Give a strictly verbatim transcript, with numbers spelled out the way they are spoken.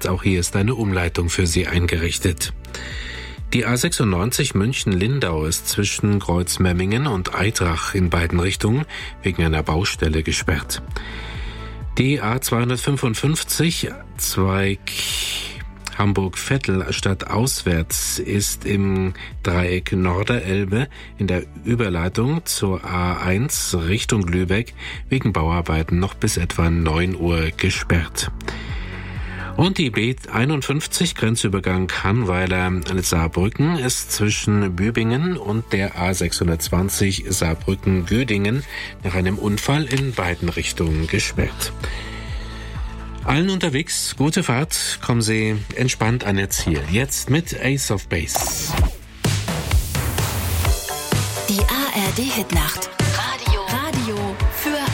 gesperrt. Auch hier ist eine Umleitung für Sie eingerichtet. Die A sechsundneunzig München-Lindau ist zwischen Kreuzmemmingen und Aitrach in beiden Richtungen wegen einer Baustelle gesperrt. Die A zweihundertfünfundfünfzig Zweig Hamburg-Vettel stadtauswärts ist im Dreieck Norderelbe in der Überleitung zur A eins Richtung Lübeck wegen Bauarbeiten noch bis etwa neun Uhr gesperrt. Und die B einundfünfzig Grenzübergang Kannweiler-Saarbrücken ist zwischen Bübingen und der A sechshundertzwanzig Saarbrücken-Gödingen nach einem Unfall in beiden Richtungen gesperrt. Allen unterwegs, gute Fahrt, kommen Sie entspannt an Ihr Ziel. Jetzt mit Ace of Base. Die A R D-Hitnacht.